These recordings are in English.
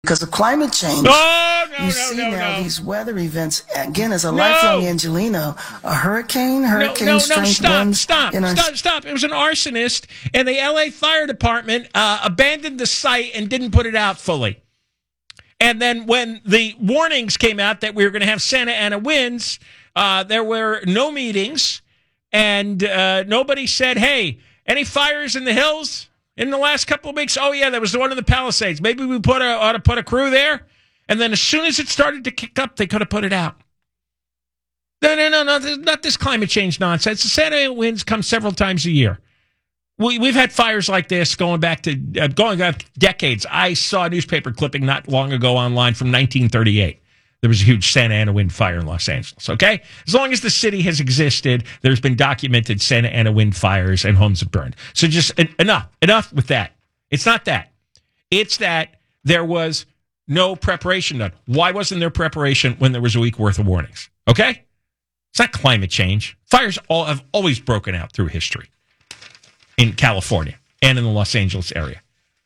because of climate change. You see now these weather events, again, as a lifelong Angelino, a hurricane strength winds. Stop. It was an arsonist, and the L.A. Fire Department abandoned the site and didn't put it out fully. And then when the warnings came out that we were going to have Santa Ana winds, there were no meetings, and nobody said, hey, any fires in the hills in the last couple of weeks? Oh, yeah, there was the one in the Palisades. Maybe we ought to put a crew there. And then as soon as it started to kick up, they could have put it out. No, not this climate change nonsense. The Santa Ana winds come several times a year. We've had fires like this going back decades. I saw a newspaper clipping not long ago online from 1938. There was a huge Santa Ana wind fire in Los Angeles, okay? As long as the city has existed, there's been documented Santa Ana wind fires and homes have burned. So just enough with that. It's not that. It's that there was no preparation done. Why wasn't there preparation when there was a week worth of warnings? Okay? It's not climate change. Fires have always broken out through history in California and in the Los Angeles area.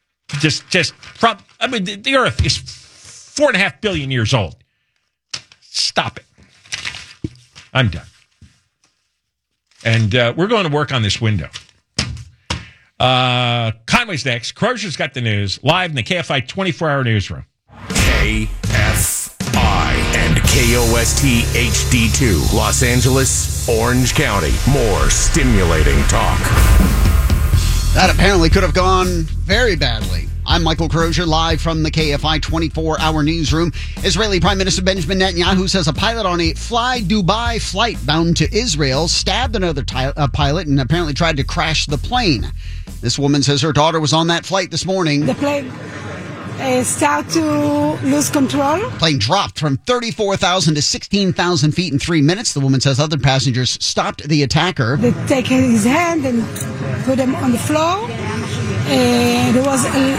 The Earth is 4.5 billion years old. Stop it. I'm done. And we're going to work on this window. Conway's next. Crozier's got the news live in the KFI 24-hour newsroom. KFI and KOST HD2, Los Angeles, Orange County. More stimulating talk. That apparently could have gone very badly. I'm Michael Crozier, live from the KFI 24-hour newsroom. Israeli Prime Minister Benjamin Netanyahu says a pilot on a Fly Dubai flight bound to Israel stabbed another pilot and apparently tried to crash the plane. This woman says her daughter was on that flight this morning. The plane started to lose control. Plane dropped from 34,000 to 16,000 feet in 3 minutes. The woman says other passengers stopped the attacker. They take his hand and put him on the floor. There was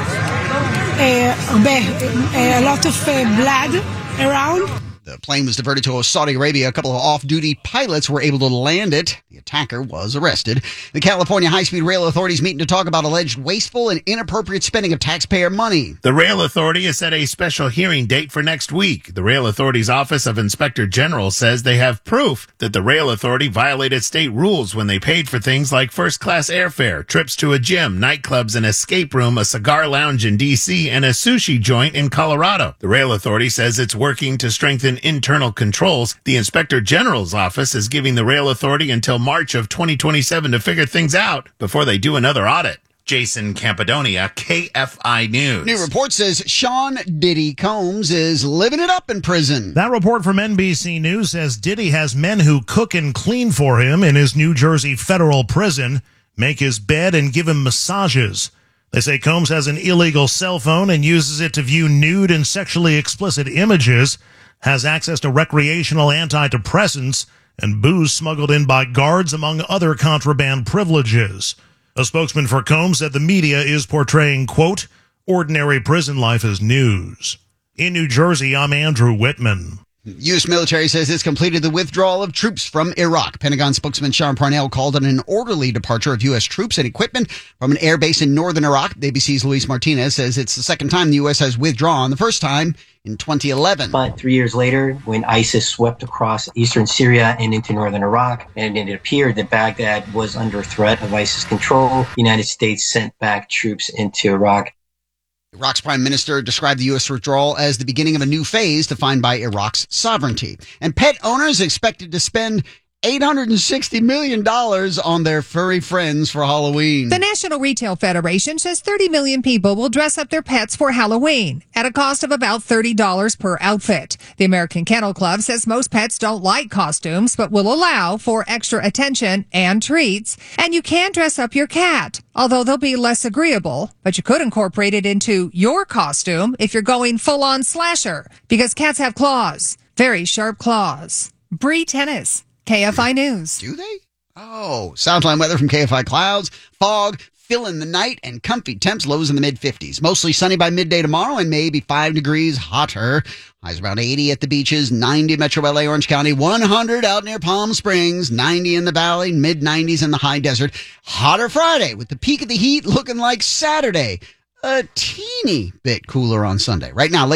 a lot of blood around. The plane was diverted to Saudi Arabia. A couple of off-duty pilots were able to land it. The attacker was arrested. The California High-Speed Rail Authority is meeting to talk about alleged wasteful and inappropriate spending of taxpayer money. The Rail Authority has set a special hearing date for next week. The Rail Authority's Office of Inspector General says they have proof that the Rail Authority violated state rules when they paid for things like first-class airfare, trips to a gym, nightclubs, an escape room, a cigar lounge in D.C., and a sushi joint in Colorado. The Rail Authority says it's working to strengthen internal controls. The Inspector General's office is giving the Rail Authority until March of 2027 to figure things out before they do another audit. Jason Campidonia, KFI News. New report says Sean Diddy Combs is living it up in prison. That report from NBC News says Diddy has men who cook and clean for him in his New Jersey federal prison, make his bed, and give him massages. They say Combs has an illegal cell phone and uses it to view nude and sexually explicit images, has access to recreational antidepressants, and booze smuggled in by guards, among other contraband privileges. A spokesman for Combs said the media is portraying, quote, ordinary prison life as news. In New Jersey, I'm Andrew Whitman. U.S. military says it's completed the withdrawal of troops from Iraq. Pentagon spokesman Sean Parnell called it an orderly departure of U.S. troops and equipment from an air base in northern Iraq. ABC's Luis Martinez says it's the second time the U.S. has withdrawn, the first time in 2011. But 3 years later, when ISIS swept across eastern Syria and into northern Iraq, and it appeared that Baghdad was under threat of ISIS control, the United States sent back troops into Iraq. Iraq's prime minister described the U.S. withdrawal as the beginning of a new phase defined by Iraq's sovereignty. And pet owners expected to spend $860 million on their furry friends for Halloween. The National Retail Federation says 30 million people will dress up their pets for Halloween at a cost of about $30 per outfit. The American Kennel Club says most pets don't like costumes, but will allow for extra attention and treats. And you can dress up your cat, although they'll be less agreeable. But you could incorporate it into your costume if you're going full-on slasher, because cats have claws, very sharp claws. Bree Tennis, KFI News. Do they? Oh, Southline weather from KFI Clouds, fog, fill in the night, and comfy temps, lows in the mid-50s. Mostly sunny by midday tomorrow and maybe 5 degrees hotter. Highs around 80 at the beaches, 90 Metro LA, Orange County, 100 out near Palm Springs, 90 in the valley, mid-90s in the high desert. Hotter Friday with the peak of the heat looking like Saturday. a teeny bit cooler on Sunday. Right now, Lake